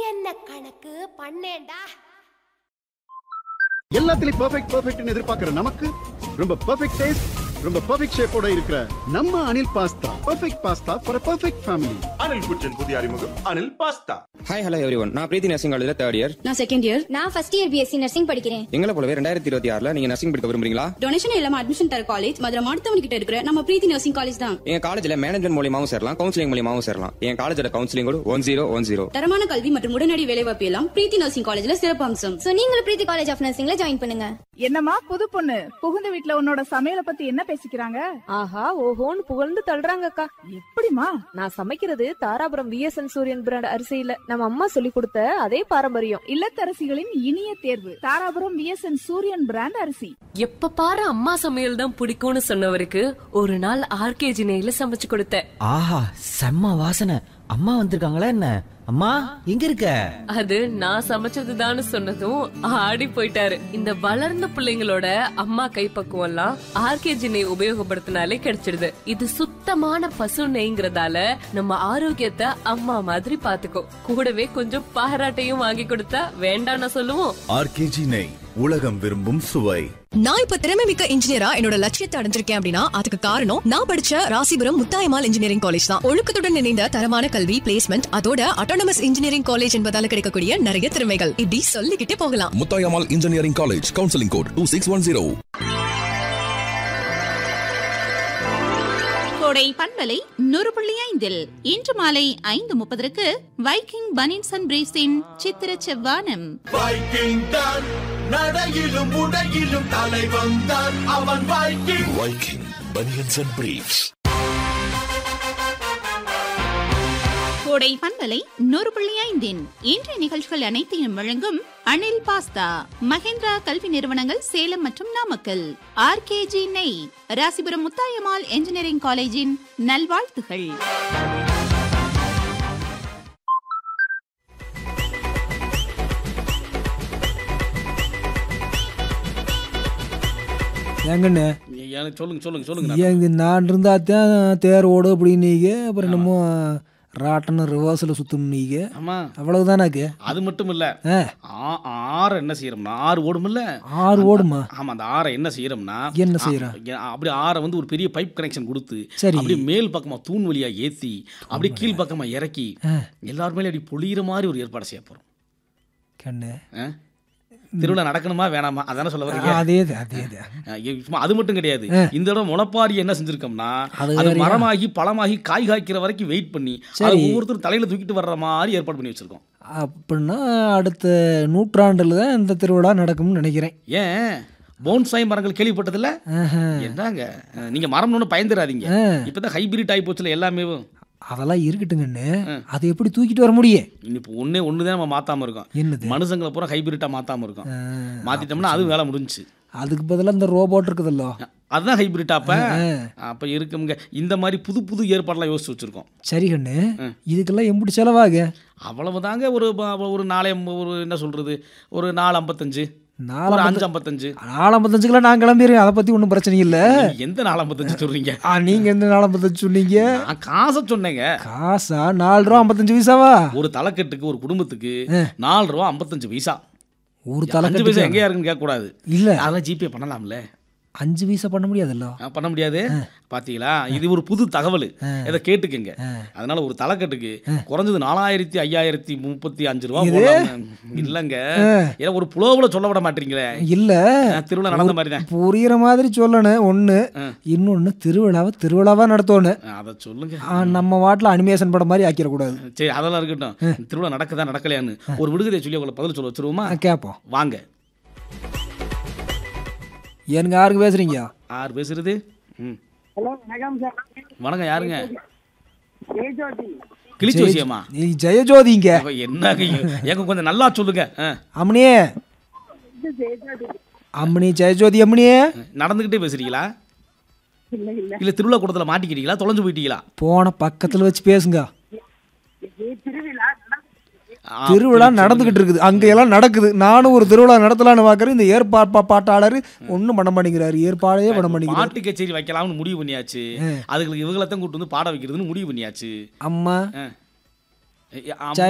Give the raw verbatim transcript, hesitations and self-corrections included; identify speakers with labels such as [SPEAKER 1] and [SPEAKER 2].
[SPEAKER 1] என்ன கணக்கு பண்ணேன்டா.
[SPEAKER 2] எல்லாத்துலயும் பெர்ஃபெக்ட் பெர்ஃபெக்ட்னு எதிர்பார்க்கிற நமக்கு ரொம்ப பெர்ஃபெக்ட் டேஸ்ட், ரொம்ப பெர்ஃபெக்ட் ஷேப்போட இருக்கிற நம்ம Anil pasta. Perfect pasta for perfect family.
[SPEAKER 3] Anil குச்சன் புதிய அறிமுகம் Anil pasta.
[SPEAKER 4] Hi hello everyone. நான் பிரீத்தி நர்சிங் காலேஜ்ல தேர்ட் இயர்.
[SPEAKER 5] நான் செகண்ட் இயர்.
[SPEAKER 6] நான் ஃபர்ஸ்ட் இயர் பிஎஸ்சி நர்சிங் படிக்கிறேன்.
[SPEAKER 4] எங்களை போலவே ரெண்டாயிரத்தி இருபத்தி ஆறுல நீங்க நர்சிங் படிக்க விரும்புறீங்களா?
[SPEAKER 5] டொனேஷன் இல்லாம அட்மிஷன் தர காலேஜ் மதுரை மாடுத்தவன் கிட்ட இருக்கிற நம்ம பிரீத்தி நர்சிங் காலேஜ் தான்.
[SPEAKER 4] என் காலேஜ்ல மேனேஜ்மெண்ட் மூலியமாவும் சேரலாம், கவுன்சிலிங் மூலியமாவும் சேரலாம். என் காலேஜோட கவுன்சிலிங் கூட ஒன் ஜீரோ ஒன் ஜீரோ.
[SPEAKER 5] தரமான கல்வி மற்றும் உடனடி வேலைவாய்ப்பு எல்லாம் பிரீத்தி நர்சிங் காலேஜ்ல சிறப்பு அம்சம்.
[SPEAKER 6] சோ நீங்களும் பிரீத்தி காலேஜ் ஆஃப் நர்சிங்ல ஜாயின் பண்ணுங்க.
[SPEAKER 7] என்னம்மா புது பொண்ணு புகுந்த வீட்ல உன்னோட சமையல பத்தி என்ன பேசிக்கிறாங்க?
[SPEAKER 8] ஆஹா ஓஹோன்னு புகழ்ந்து தள்ளுறாங்க அக்கா.
[SPEAKER 7] எப்படிமா?
[SPEAKER 8] நான் சமைக்கிறது தாராபுரம் விஎஸ்என் சூரியன் பிராண்ட் அரிசியில நம்ம அம்மா சொல்லி கொடுத்த அதே பாரம்பரியம்.
[SPEAKER 7] இல்லத்தரசிகளின் இனிய தேர்வு தாராபுரம் விஎஸ்என் சூரியன் பிராண்ட் அரிசி.
[SPEAKER 9] எப்ப பாரு அம்மா சமையல் தான் பிடிக்கும்னு சொன்னவருக்கு ஒரு நாள் ஆர்கேஜி நெய்ல சமைச்சு கொடுத்தேன்.
[SPEAKER 10] ஆஹா செம்ம வாசனை. அம்மா வந்திருக்காங்களா என்ன? அம்மா எங்க இருக்க?
[SPEAKER 9] அது நான் சமைச்சதுதான்னு சொன்னதும் ஆடி போயிட்டாரு. இந்த வளர்ந்த பிள்ளைங்களோட அம்மா கைப்பக்குவம் எல்லாம் ஆர்கேஜி நெய் உபயோகப்படுத்தினாலே கிடைச்சிடுது. இது சுத்தமான பசு நெய்ங்கிறதால நம்ம ஆரோக்கியத்தை அம்மா மாதிரி பாத்துக்கோ. கூடவே கொஞ்சம் பாராட்டையும் வாங்கி கொடுத்தா வேண்டாம்னு சொல்லுவோம்.
[SPEAKER 3] ஆர்கேஜி நெய், உலகம் விரும்பும் சுவை.
[SPEAKER 11] நான் இப்ப திறமை மிக்க இன்ஜினியரா என்னோட லட்சியத்தை அடைஞ்சிருக்கேன் அப்படின்னா அதுக்கு காரணம் நான் படிச்ச ராசிபுரம் முத்தாயம்மாள் இன்ஜினியரிங் காலேஜ் தான். ஒழுக்கத்துடன் இணைந்த தரமான கல்வி, பிளேஸ்மெண்ட், அதோட அட்டானமஸ் இன்ஜினியரிங் காலேஜ் என்பதால கிடைக்கக்கூடிய நிறைய திறமைகள் இப்படி சொல்லிக்கிட்டே போகலாம்.
[SPEAKER 12] Muthayammal engineering college, counselling code two six one zero.
[SPEAKER 13] கோடை பண்பலை நூறு புள்ளி ஐந்தில் இன்று மாலை ஐந்து முப்பதற்கு வைக்கிங் பனின்ஸ் அண்ட் பிரீவ்ஸின் சித்திர செவ்வானம்.
[SPEAKER 3] வைக்கிங் தான் நடையிலும் உடையிலும் தலைவன் தான் அவன். Viking Viking banians and briefs.
[SPEAKER 13] கோடை பண்பலை நூறு புள்ளி ஐந்தின் இன்றைய நிகழ்ச்சிகள் அனைத்தையும் வழங்கும் அனில் பாஸ்தா, மகேந்திரா கல்வி நிறுவனங்கள் சேலம் மற்றும் நாமக்கல், ஆர்கேஜி நெய், ராசிபுரம் முத்தாயம்மாள் இன்ஜினியரிங் காலேஜின் நல்வாழ்த்துகள்.
[SPEAKER 14] ஏங்கண்ணே
[SPEAKER 15] சொல்லுங்க சொல்லுங்க சொல்லுங்க.
[SPEAKER 14] ஏங்க நான் இருந்தா தான் தேர் ஓடு அப்படின்னீங்க, அப்புறம் என்னமோ ராட்டன ரிவர்ஸில் சுற்றணுன்னீங்க.
[SPEAKER 15] ஆமாம்
[SPEAKER 14] அவ்வளவுதானாக்கு?
[SPEAKER 15] அது மட்டும் இல்லை, ஆறு என்ன செய்யறோம்னா ஆறு ஓடுமில்ல,
[SPEAKER 14] ஆறு ஓடுமா?
[SPEAKER 15] ஆமாம், அந்த ஆறை என்ன செய்யறோம்னா
[SPEAKER 14] என்ன செய்யறோம்
[SPEAKER 15] அப்படி ஆறை வந்து ஒரு பெரிய பைப் கனெக்ஷன் கொடுத்து
[SPEAKER 14] சரி
[SPEAKER 15] அப்படி மேல் பக்கமாக தூண் வழியா ஏற்றி அப்படி கீழ் பக்கமாக இறக்கி எல்லாருமே அப்படி பொழியிற மாதிரி ஒரு ஏற்பாடு செய்ய போகிறோம்.
[SPEAKER 14] கண்ணு
[SPEAKER 15] திருவிழா நடக்கணுமா வேணாமா அதான சொல்ல வரீங்க?
[SPEAKER 14] அதே அதே
[SPEAKER 15] அது மட்டும் கிடையாது. இந்த இடம் முளப்பாரி என்ன செஞ்சிருக்கோம்னா அது மரமாகி பழமாகி காய் காய்க்கிற வரைக்கும் வெயிட் பண்ணி ஒவ்வொருத்தரும் தலையில தூக்கிட்டு வர்ற மாதிரி ஏற்பாடு பண்ணி வச்சிருக்கோம்.
[SPEAKER 14] அப்படின்னா அடுத்த நூற்றாண்டுல தான் இந்த திருவிழா நடக்கும்னு நினைக்கிறேன்.
[SPEAKER 15] ஏன் போன்சாய் மரங்கள் கேள்விப்பட்டதில்ல? என்னங்க நீங்க மரம்னு பயந்துடாதீங்க. இப்பதான் ஹைபிரிட் ஆகி போச்சுல எல்லாமே.
[SPEAKER 14] அதெல்லாம் இருக்கட்டுங்கன்னு அதை எப்படி தூக்கிட்டு வர முடியும்?
[SPEAKER 15] இப்போ ஒன்னே ஒண்ணுதான் நம்ம மாத்தாம இருக்கோம். என்னது? மனுஷங்களை பூரா ஹைபிரிட்டா மாத்தாம இருக்கோம். மாத்திட்டோம்னா அது வேலை முடிஞ்சுச்சு.
[SPEAKER 14] அதுக்கு பதிலாக இந்த ரோபோட் இருக்குதல்லோ,
[SPEAKER 15] அதுதான் ஹைபிரிட்டா. அப்ப அப்ப இருக்குங்க இந்த மாதிரி புது புது ஏற்பாடுலாம் யோசிச்சு வச்சிருக்கோம்.
[SPEAKER 14] சரி கண்ணு, இதுக்கெல்லாம் எப்படி செலவாக?
[SPEAKER 15] அவ்வளவுதாங்க. ஒரு ஒரு நாளை ஒரு என்ன சொல்றது ஒரு நாலு ஐம்பத்தஞ்சு நாலு அஞ்சு ஐம்பத்தஞ்சு
[SPEAKER 14] நாலு ஐம்பத்தஞ்சுக்கெல்லாம் நான் கிளம்பிடுறேன். அதை பத்தி ஒன்றும் பிரச்சனை இல்லை.
[SPEAKER 15] எந்த நாலு ஐம்பத்தஞ்சு சொல்றீங்க?
[SPEAKER 14] நீங்க எந்த நாலு ஐம்பத்தஞ்சு சொன்னீங்க?
[SPEAKER 15] காசை சொன்னேங்க. காசா?
[SPEAKER 14] நாலு ரூபா ஐம்பத்தஞ்சு பைசாவா?
[SPEAKER 15] ஒரு தலைக்கட்டுக்கு ஒரு குடும்பத்துக்கு நாலு ரூபா ஐம்பத்தஞ்சு பைசா.
[SPEAKER 14] ஒரு தலைக்கட்டு
[SPEAKER 15] பைசா எங்கேயா இருக்குன்னு கேட்க கூடாது.
[SPEAKER 14] இல்ல
[SPEAKER 15] அதெல்லாம் ஜிபே பண்ணலாம்ல.
[SPEAKER 14] அஞ்சு பைசா பண்ண முடியாதுல்ல?
[SPEAKER 15] பண்ண முடியாது. பாத்தீங்களா, இது ஒரு புது தகவல். இதை கேட்டுக்கங்க. அதனால ஒரு தலைக்கட்டுக்கு குறைஞ்சது நாலாயிரத்தி ஐயாயிரத்தி முப்பத்தி அஞ்சு ரூபா இல்லங்க. ஏன்னா ஒரு புலோவுல சொல்ல விட மாட்டீங்களே.
[SPEAKER 14] இல்ல
[SPEAKER 15] திருவிழா நடந்த மாதிரி தான்
[SPEAKER 14] புரியுற மாதிரி சொல்லணும் ஒண்ணு. இன்னொன்னு திருவிழாவை திருவிழாவா நடத்தணும்.
[SPEAKER 15] அதை சொல்லுங்க.
[SPEAKER 14] நம்ம வாட்டில் அனிமேஷன் படம் மாதிரி ஆக்கிட கூடாது.
[SPEAKER 15] சரி அதெல்லாம் இருக்கட்டும். திருவிழா நடக்குதா நடக்கலையான்னு ஒரு விடுகதை சொல்லி உங்களை பதில் சொல்ல வச்சிருவோமா?
[SPEAKER 14] கேட்போம்
[SPEAKER 15] வாங்க.
[SPEAKER 14] எனக்கு யாருக்கு பேசுறீங்க?
[SPEAKER 15] யார் பேசுறது? வணக்கம், யாருங்க? கிளிச்சோசியம்மா?
[SPEAKER 14] ஜெயஜோதிங்க.
[SPEAKER 15] என்னங்க எங்க கொஞ்சம் நல்லா சொல்லுங்க.
[SPEAKER 14] அம்மனியே அம்மனி ஜெயஜோதி அம்மனியே
[SPEAKER 15] நடந்துகிட்டே பேசுறீங்களா? இல்ல திருவிழா கூடத்துல மாட்டிக்கிறீங்களா? தொலைஞ்சு போயிட்டீங்களா?
[SPEAKER 14] போன பக்கத்துல வச்சு பேசுங்க. திருவிழா நடந்துகிட்டு இருக்குது, அங்க எல்லாம் நடக்குது. நானும் ஒரு திருவிழா நடத்தலான்னு பாக்குறேன். இந்த ஏற்பாடு பாட்டாளர் ஒன்னும் பண்ண மாட்டேங்கிறாரு. ஏற்பாடே பண்ண மாட்டேங்கிறாரு.
[SPEAKER 15] பாட்டு கச்சேரி வைக்கலாம்னு முடிவு பண்ணியாச்சு. அதுக்கு இவங்களத்தான் கூட்டு வந்து பாட வைக்கிறதுன்னு முடிவு பண்ணியாச்சு.
[SPEAKER 14] அம்மா